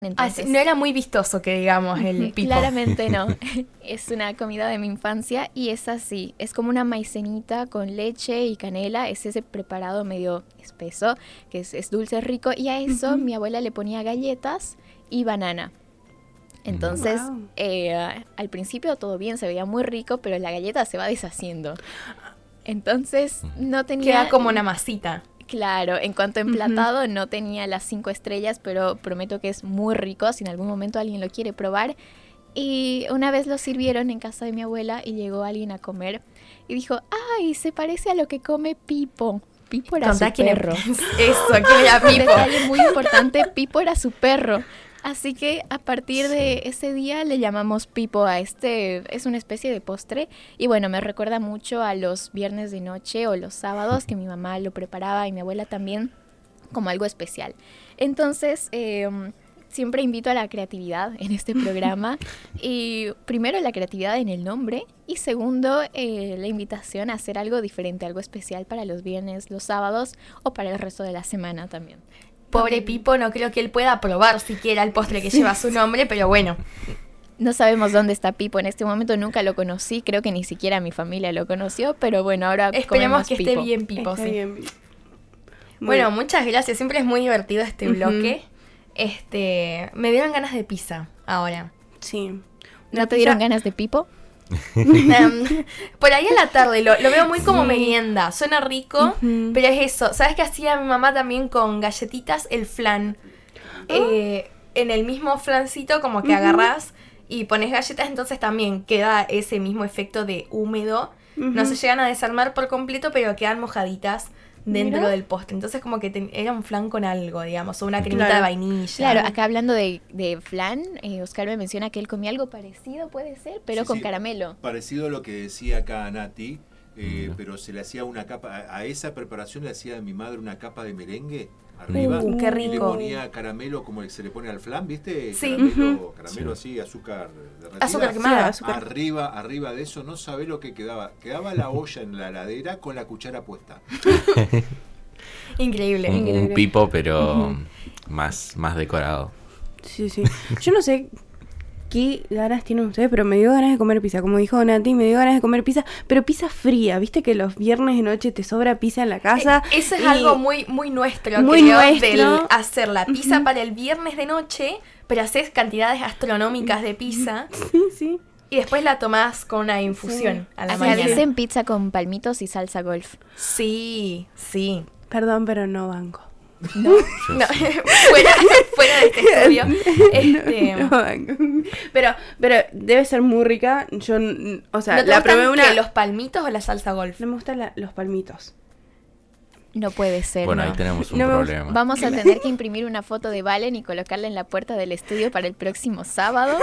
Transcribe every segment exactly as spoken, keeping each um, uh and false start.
Entonces, ah, sí, no era muy vistoso que digamos el pipo. Claramente no. Es una comida de mi infancia y es así. Es como una maicenita con leche y canela. Es ese preparado medio espeso, que es, es dulce, rico. Y a eso uh-huh. mi abuela le ponía galletas y banana. Entonces, wow. eh, al principio todo bien, se veía muy rico, pero la galleta se va deshaciendo. Entonces, no tenía... Queda como una masita. Claro, en cuanto a emplatado, uh-huh. no tenía las cinco estrellas, pero prometo que es muy rico si en algún momento alguien lo quiere probar. Y una vez lo sirvieron en casa de mi abuela y llegó alguien a comer y dijo, ¡ay, se parece a lo que come Pipo! Pipo era su perro. Eso, ¿quién era Pipo? Un detalle muy importante, Pipo era su perro. Así que a partir sí. de ese día le llamamos Pipo a este, es una especie de postre y bueno, me recuerda mucho a los viernes de noche o los sábados que mi mamá lo preparaba y mi abuela también como algo especial. Entonces, eh, siempre invito a la creatividad en este programa y primero la creatividad en el nombre y segundo eh, la invitación a hacer algo diferente, algo especial para los viernes, los sábados o para el resto de la semana también. Pobre Pipo, no creo que él pueda probar siquiera el postre que sí. lleva su nombre, pero bueno. No sabemos dónde está Pipo en este momento, nunca lo conocí, creo que ni siquiera mi familia lo conoció, pero bueno, ahora esperemos que Pipo. esté bien Pipo, está sí. Bien. Bueno, bueno, muchas gracias, siempre es muy divertido este uh-huh. bloque. Este, me dieron ganas de pizza ahora. Sí. ¿No La te pizza... dieron ganas de Pipo? um, por ahí en la tarde lo, lo veo muy como sí. merienda, suena rico, uh-huh. pero es eso. ¿Sabes qué hacía mi mamá también con galletitas? El flan. Oh. Eh, en el mismo flancito como que uh-huh. agarrás y pones galletas, entonces también queda ese mismo efecto de húmedo. Uh-huh. No se llegan a desarmar por completo, pero quedan mojaditas dentro ¿Mira? Del postre. Entonces como que te, era un flan con algo, digamos, o una cremita claro. de vainilla. Claro, acá hablando de, de flan, eh, Oscar me menciona que él comía algo parecido, puede ser, pero sí, con sí, caramelo. Parecido a lo que decía acá Nati, eh, mm. pero se le hacía una capa, a, a esa preparación le hacía a mi madre una capa de merengue arriba. Uh, qué rico. Y le ponía caramelo como se le pone al flan, ¿viste? Sí. Caramelo, uh-huh. caramelo sí. así, azúcar derretida. Azúcar quemada. Azúcar. Arriba, arriba de eso no sabe lo que quedaba. Quedaba la olla en la heladera con la cuchara puesta. Increíble, un, increíble. Un Pipo, pero uh-huh. más, más decorado. Sí, sí. Yo no sé qué ganas tienen ustedes, pero me dio ganas de comer pizza. Como dijo Nati, me dio ganas de comer pizza, pero pizza fría. Viste que los viernes de noche te sobra pizza en la casa. Eh, eso es algo muy, muy nuestro, muy creo, nuestro. Del hacer la pizza uh-huh. para el viernes de noche, pero haces cantidades astronómicas de pizza. Sí, sí. Y después la tomás con una infusión sí. a la Acá mañana. dicen pizza con palmitos y salsa golf. Sí, sí. Perdón, pero no banco. No, no. fuera, fuera de este estudio. Este... No, no banco. Pero, pero debe ser muy rica. Yo, o sea, ¿No te la gustan probé una. ¿qué, los palmitos o la salsa golf? No me gustan la, los palmitos. No puede ser. Bueno, no. ahí tenemos un no, problema. Vamos a tener que imprimir una foto de Valen y colocarla en la puerta del estudio para el próximo sábado.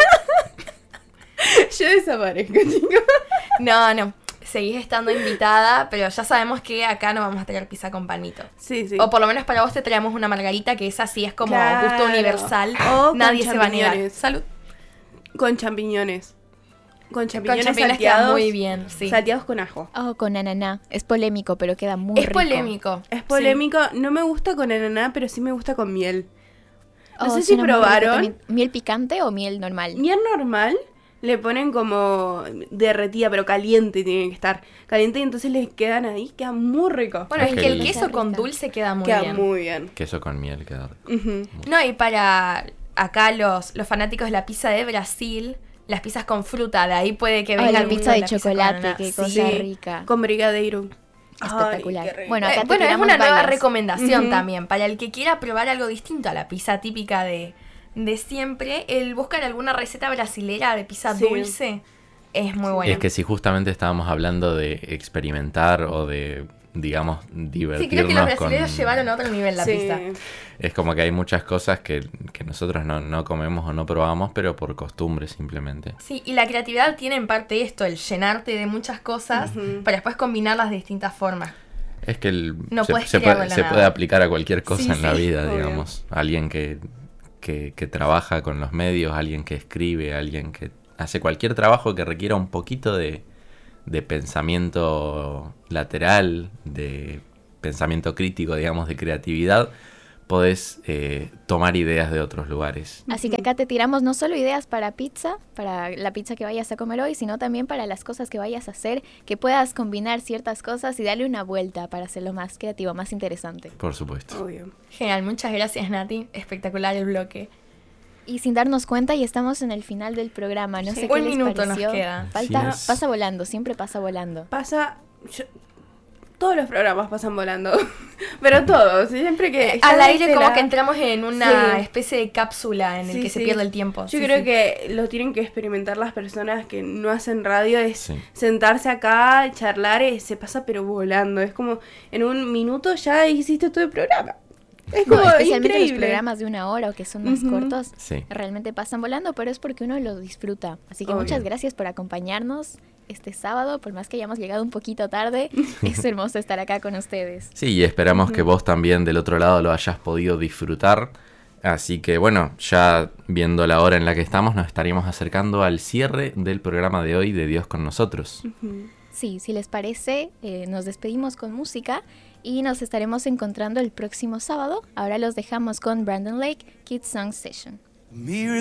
Yo desaparezco, chicos. No, no. Seguís estando invitada, pero ya sabemos que acá no vamos a tener pizza con palmito. Sí, sí. O por lo menos para vos te traemos una margarita, que esa sí es como claro. gusto universal. O nadie se va a negar. Salud. Con champiñones. Con champiñones, con champiñones salteados. Muy bien, sí. Salteados con ajo. Oh, con ananá. Es polémico, pero queda muy es rico. Es polémico. Es polémico. Sí. No me gusta con ananá, pero sí me gusta con miel. No oh, sé si probaron. ¿Miel picante o miel normal? Miel normal. Le ponen como derretida, pero caliente tiene que estar. Caliente y entonces les quedan ahí, queda muy rico. Bueno, es, es que el queso rica. Con dulce queda muy queda bien. Queda muy bien. Queso con miel queda rico. Uh-huh. No, y para acá los, los fanáticos de la pizza de Brasil, las pizzas con fruta, de ahí puede que venga oh, la pizza de la chocolate, pizza qué sí. cosa rica. Con brigadeiro. Espectacular. Ay, bueno, acá eh, bueno es una nueva varias. recomendación uh-huh. también. Para el que quiera probar algo distinto a la pizza típica de... de siempre, el buscar alguna receta brasilera de pizza sí. dulce es muy bueno. Es que si justamente estábamos hablando de experimentar o de, digamos, divertirnos. Sí, creo que los brasileños con... llevaron a otro nivel la sí. pizza. Es como que hay muchas cosas que, que nosotros no, no comemos o no probamos, pero por costumbre simplemente. Sí, y la creatividad tiene en parte esto, el llenarte de muchas cosas uh-huh. para después combinarlas de distintas formas. Es que el, no se, se, puede, se puede aplicar a cualquier cosa sí, en sí, la vida, obvio. Digamos. Alguien que... Que, que trabaja con los medios, alguien que escribe, alguien que hace cualquier trabajo que requiera un poquito de, de pensamiento lateral, de pensamiento crítico, digamos, de creatividad, podés eh, tomar ideas de otros lugares. Así que acá te tiramos no solo ideas para pizza, para la pizza que vayas a comer hoy, sino también para las cosas que vayas a hacer, que puedas combinar ciertas cosas y darle una vuelta para hacerlo más creativo, más interesante. Por supuesto. Obvio. Genial, muchas gracias, Nati. Espectacular el bloque. Y sin darnos cuenta, ya estamos en el final del programa. No Sí, sé qué un les minuto nos pareció. queda. Falta, Así es. pasa volando, siempre pasa volando. Pasa... yo- todos los programas pasan volando. Pero todos. Siempre que... Al están aire este como la- que entramos en una Sí. especie de cápsula en el Sí, que se sí. pierde el tiempo. Yo Sí, creo sí. que lo tienen que experimentar las personas que no hacen radio, es Sí. sentarse acá, charlar, eh, se pasa pero volando. Es como en un minuto ya hiciste todo el programa. Es como No, especialmente los increíble. programas de una hora o que son más Ujú. cortos, Sí. realmente pasan volando, pero es porque uno los disfruta. Así que Obvio. muchas gracias por acompañarnos este sábado, por más que hayamos llegado un poquito tarde. Es hermoso estar acá con ustedes. Sí, y esperamos que vos también del otro lado lo hayas podido disfrutar. Así que bueno, ya viendo la hora en la que estamos, nos estaríamos acercando al cierre del programa de hoy de Dios con nosotros. Sí, si les parece, eh, nos despedimos con música y nos estaremos encontrando el próximo sábado. Ahora los dejamos con Brandon Lake, Kids Song Session.